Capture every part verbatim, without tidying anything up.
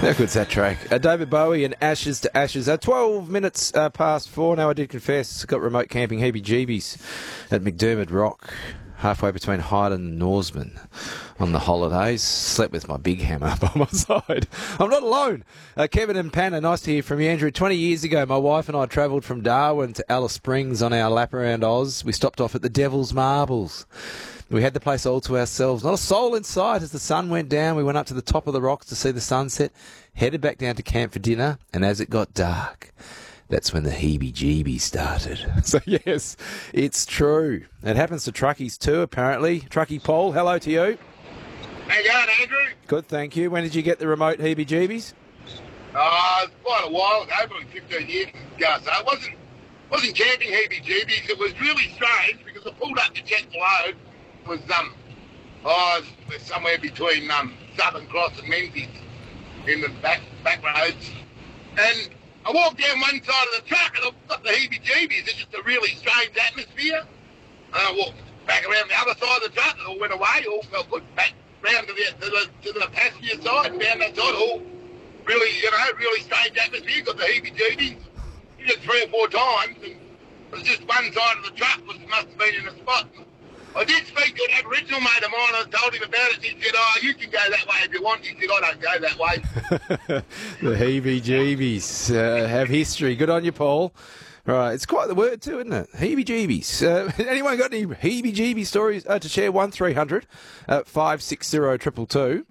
How good's that track? Uh, David Bowie and Ashes to Ashes. Uh, twelve minutes uh, past four. Now, I did confess, got remote camping heebie-jeebies at McDermott Rock, halfway between Highland and Norseman on the holidays. Slept with my big hammer by my side. I'm not alone. Uh, Kevin and Panna, nice to hear from you. Andrew, twenty years ago, my wife and I travelled from Darwin to Alice Springs on our lap around Oz. We stopped off at the Devil's Marbles. We had the place all to ourselves. Not a soul in sight. As the sun went down, we went up to the top of the rocks to see the sunset, headed back down to camp for dinner, and as it got dark, that's when the heebie-jeebies started. So, yes, it's true. It happens to truckies too, apparently. Truckie Paul, hello to you. How you going, Andrew? Good, thank you. When did you get the remote heebie-jeebies? Uh, quite a while ago, probably fifteen years ago. So it wasn't, wasn't camping heebie-jeebies. It was really strange because I pulled up to check the load. It was, um, oh, it was somewhere between um, Southern Cross and Menzies in the back back roads. And I walked down one side of the truck and I've got the heebie-jeebies. It's just a really strange atmosphere. And I walked back around the other side of the truck and all went away. All felt good. Back round to the, to the, to the passenger side and down that side. All really, you know, really strange atmosphere. Got the heebie-jeebies. Did it three or four times. And it was just one side of the truck was must have been in a spot. I did speak to an Aboriginal mate of mine and I told him about it. He said, oh, you can go that way if you want. He said, I don't go that way. The heebie-jeebies uh, have history. Good on you, Paul. Right, it's quite the word too, isn't it? Heebie-jeebies. Uh, anyone got any heebie-jeebie stories uh, to share? one three hundred five six zero two two two.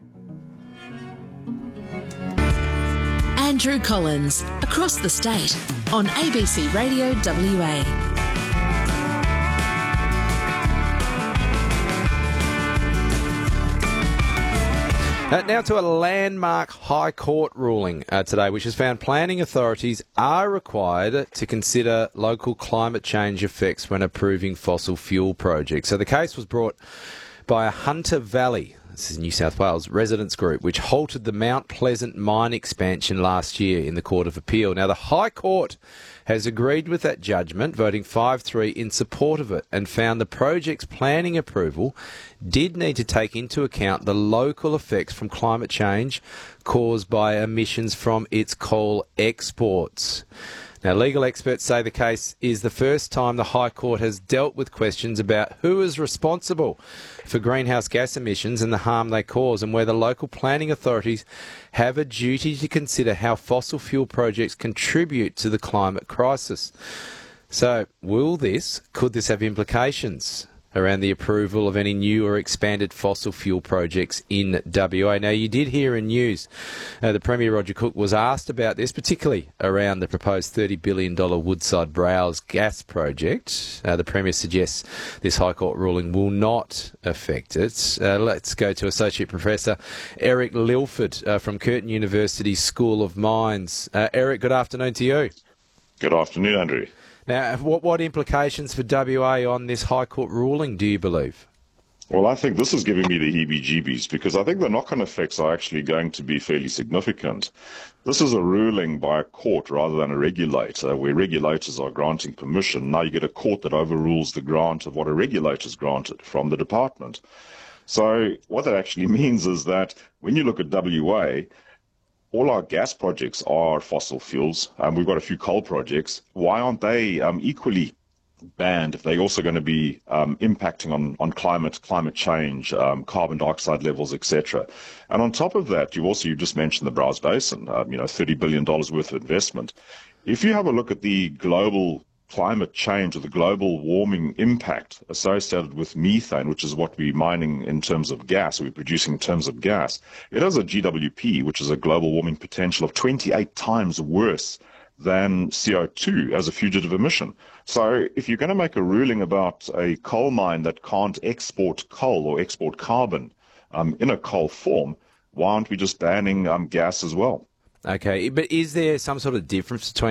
Andrew Collins, across the state, on A B C Radio W A. Uh, now to a landmark High Court ruling uh, today, which has found planning authorities are required to consider local climate change effects when approving fossil fuel projects. So the case was brought by a Hunter Valley, this is New South Wales, residents group, which halted the Mount Pleasant mine expansion last year in the Court of Appeal. Now, the High Court has agreed with that judgment, voting five three in support of it, and found the project's planning approval did need to take into account the local effects from climate change caused by emissions from its coal exports. Now, legal experts say the case is the first time the High Court has dealt with questions about who is responsible for greenhouse gas emissions and the harm they cause, and whether local planning authorities have a duty to consider how fossil fuel projects contribute to the climate crisis. So, will this, could this have implications around the approval of any new or expanded fossil fuel projects in W A? Now, you did hear in news uh, the Premier Roger Cook was asked about this, particularly around the proposed thirty billion dollars Woodside Browse gas project. Uh, the Premier suggests this High Court ruling will not affect it. Uh, let's go to Associate Professor Eric Lilford uh, from Curtin University School of Mines. Uh, Eric, good afternoon to you. Good afternoon, Andrew. Now, what, what implications for W A on this High Court ruling, do you believe? Well, I think this is giving me the heebie-jeebies because I think the knock-on effects are actually going to be fairly significant. This is a ruling by a court rather than a regulator, where regulators are granting permission. Now you get a court that overrules the grant of what a regulator's granted from the department. So what that actually means is that when you look at W A, all our gas projects are fossil fuels. Um, we've got a few coal projects. Why aren't they um, equally banned if they're also going to be um, impacting on, on climate, climate change, um, carbon dioxide levels, et cetera? And on top of that, you also, you just mentioned the Browse Basin, um, you know, thirty billion dollars worth of investment. If you have a look at the global climate change or the global warming impact associated with methane, which is what we're mining in terms of gas, we're producing in terms of gas, it has a G W P, which is a global warming potential of twenty-eight times worse than C O two as a fugitive emission. So if you're going to make a ruling about a coal mine that can't export coal or export carbon um, in a coal form, why aren't we just banning um, gas as well? Okay, but is there some sort of difference between